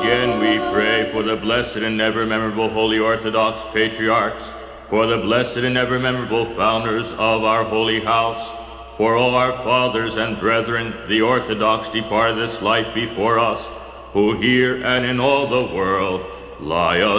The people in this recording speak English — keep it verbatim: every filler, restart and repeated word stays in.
again we pray for the blessed and ever memorable Holy Orthodox Patriarchs, for the blessed and ever memorable founders of our holy house, for all our fathers and brethren, the Orthodox depart this life before us, who here and in all the world lie